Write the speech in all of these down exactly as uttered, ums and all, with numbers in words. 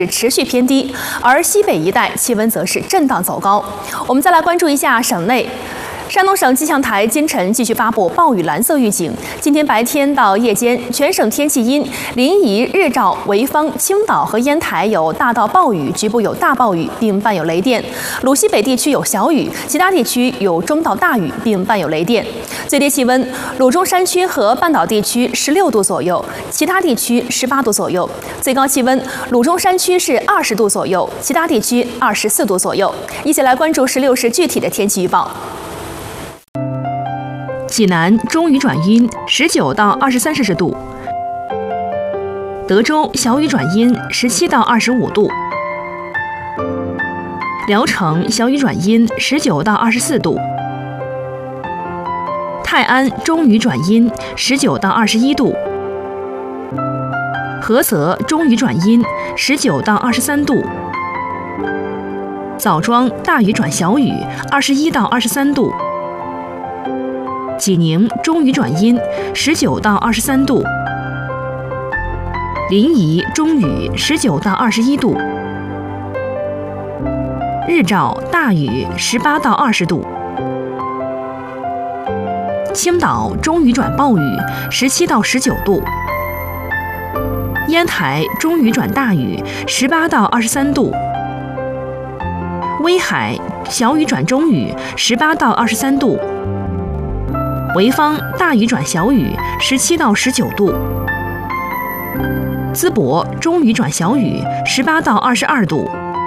持续偏低，而西北一带气温则是震荡走高。我们再来关注一下省内。山东省气象台今晨继续发布暴雨蓝色预警。今天白天到夜间，全省天气阴，临沂、日照、潍坊、青岛和烟台有大到暴雨，局部有大暴雨，并伴有雷电；鲁西北地区有小雨，其他地区有中到大雨，并伴有雷电。最低气温，鲁中山区和半岛地区十六度左右，其他地区十八度左右；最高气温，鲁中山区是二十度左右，其他地区二十四度左右。一起来关注十六市具体的天气预报。济南中雨转阴，十九到二十三摄氏度；德州小雨转阴，十七到二十五度；聊城小雨转阴，十九到二十四度；泰安中雨转阴，十九到二十一度；菏泽中雨转阴，十九到二十三度；枣庄大雨转小雨，二十一到二十三度；济宁中雨转阴，十九到二十三度；临沂中雨，十九到二十一度；日照大雨，十八到二十度；青岛中雨转暴雨，十七到十九度；烟台中雨转大雨，十八到二十三度；威海小雨转中雨，十八到二十三度；潍坊大雨转小雨，十七到十九度；淄博中雨转小雨，十八到二十二度；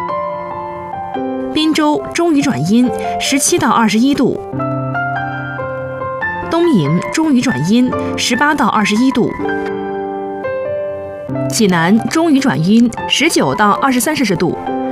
滨州中雨转阴，十七到二十一度；东营中雨转阴，十八到二十一度；济南中雨转阴，十九到二十三摄氏度。